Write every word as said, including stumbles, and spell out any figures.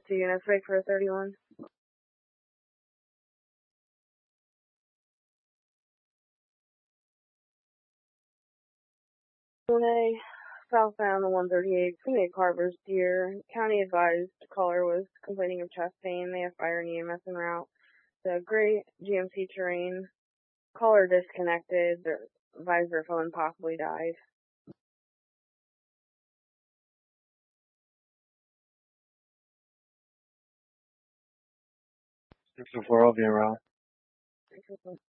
two units, wait for a thirty-one. one A, southbound the one thirty-eight, Phoenix Harbor's Deer. County advised caller was complaining of chest pain. They have fire and E M S en route. The great G M C terrain. Caller disconnected. Their visor phone possibly died. six oh four, I'll be around.